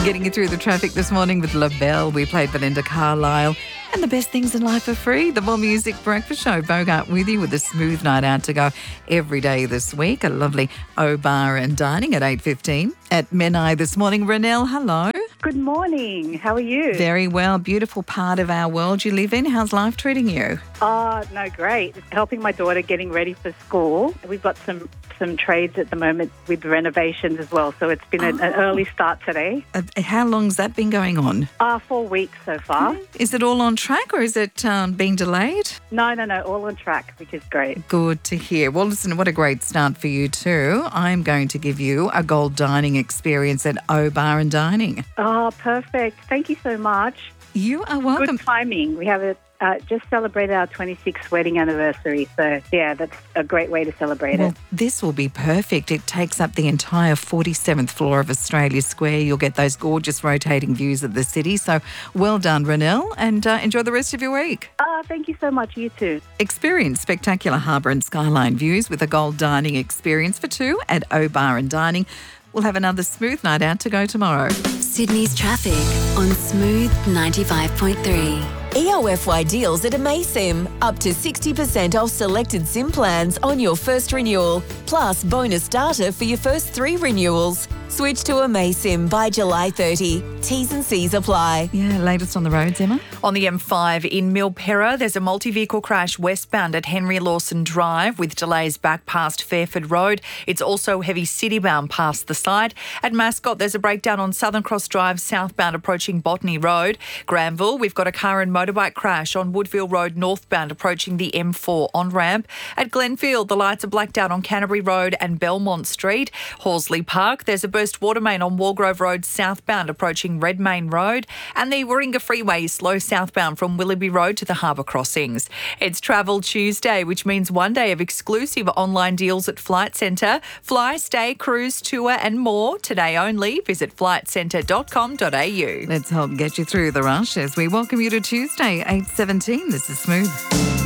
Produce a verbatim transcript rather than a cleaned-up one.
Getting you through the traffic this morning with LaBelle. We played Belinda Carlisle. And the best things in life are free. The More Music Breakfast Show. Bogart with you with a smooth night out to go every day this week. A lovely O Bar and Dining at eight fifteen. At Menai this morning. Renelle, hello. Good morning. How are you? Very well. Beautiful part of our world you live in. How's life treating you? Oh, no, great. Helping my daughter getting ready for school. We've got some, some trades at the moment with renovations as well. So it's been oh. an, an early start today. Uh, how long's that been going on? Uh, four weeks so far. Mm. Is it all on track or is it um, being delayed? No, no, no. All on track, which is great. Good to hear. Well, listen, what a great start for you too. I'm going to give you a gold dining experience at O Bar and Dining. Oh, perfect. Thank you so much. You are welcome. Good timing. We have a, uh, just celebrated our twenty-sixth wedding anniversary. So, yeah, that's a great way to celebrate well, it. This will be perfect. It takes up the entire forty-seventh floor of Australia Square. You'll get those gorgeous rotating views of the city. So well done, Renelle, and uh, enjoy the rest of your week. Oh, thank you so much. You too. Experience spectacular harbour and skyline views with a gold dining experience for two at O Bar and Dining. We'll have another smooth night out to go tomorrow. Sydney's traffic on Smooth ninety-five point three. E O F Y deals at Amaysim. Up to sixty percent off selected SIM plans on your first renewal. Plus bonus data for your first three renewals. Switch to Amaysim by July thirtieth. T's and C's apply. Yeah, latest on the roads, Emma? On the M five in Milperra, there's a multi-vehicle crash westbound at Henry Lawson Drive with delays back past Fairford Road. It's also heavy citybound past the site. At Mascot, there's a breakdown on Southern Cross Drive southbound approaching Botany Road. Granville, we've got a car and motorbike crash on Woodville Road northbound approaching the M four on-ramp. At Glenfield, the lights are blacked out on Canterbury Road and Belmont Street. Horsley Park, there's a burst water main on Walgrove Road southbound approaching Redmayne Road. And the Warringah Freeway is slow southbound from Willoughby Road to the Harbour Crossings. It's Travel Tuesday, which means one day of exclusive online deals at Flight Centre. Fly, stay, cruise, tour and more. Today only. Visit flight centre dot com dot a u. Let's help get you through the rush as we welcome you to Tuesday, eight seventeen. This is Smooth.